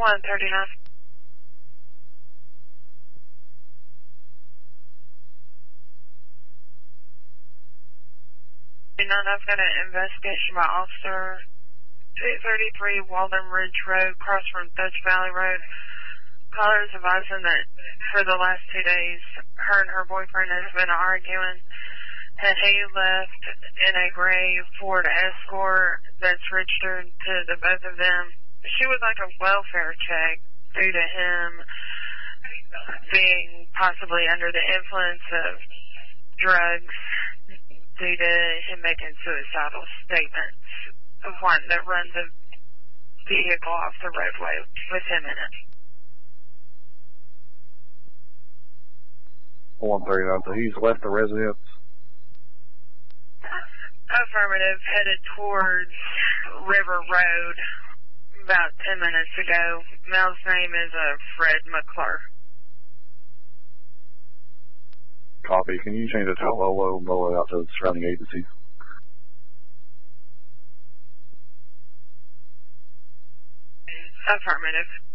139. I've got an investigation by Officer 233 Walden Ridge Road, across from Dutch Valley Road. Caller is advising that for the last 2 days, her and her boyfriend has been arguing, and he left in a gray Ford Escort that's registered to the both of them. She would like a welfare check due to him being possibly under the influence of drugs, due to him making suicidal statements of one that runs a vehicle off the roadway with him in it. 139, so he's left the residence? Affirmative, headed towards River Road about 10 minutes ago. Male's name is Fred McClure. Copy. Can you change it to a Lolo and roll it out to the surrounding agencies? Affirmative.